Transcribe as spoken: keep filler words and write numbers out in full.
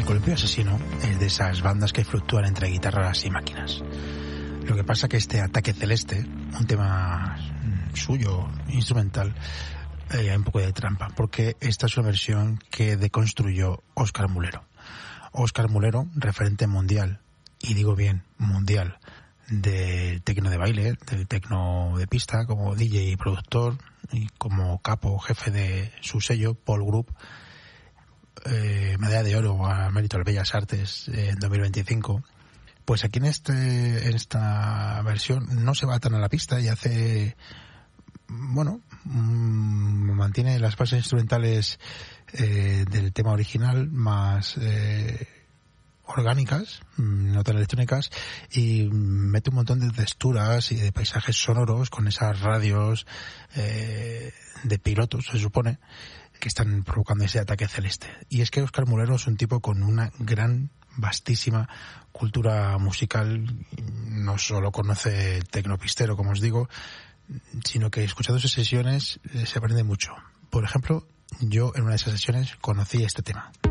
Columpio Asesino es de esas bandas que fluctúan entre guitarras y máquinas. Lo que pasa que este Ataque Celeste, un tema suyo, instrumental, eh, hay un poco de trampa, porque esta es una versión que deconstruyó Óscar Mulero. Óscar Mulero, referente mundial, y digo bien, mundial, del tecno de baile, del tecno de pista, como D J y productor, y como capo, jefe de su sello, Paul Group, eh, medalla de oro a mérito de las Bellas Artes eh, en dos mil veinticinco. Pues aquí en este en esta versión no se va tan a la pista y hace, bueno, mmm, mantiene las bases instrumentales eh, del tema original más eh, orgánicas, no tan electrónicas, y mete un montón de texturas y de paisajes sonoros con esas radios eh, de pilotos, se supone, que están provocando ese ataque celeste. Y es que Óscar Mulero es un tipo con una gran, vastísima cultura musical. No solo conoce el tecnopistero, como os digo, sino que escuchando sus sesiones eh, se aprende mucho. Por ejemplo, yo en una de esas sesiones conocí este tema.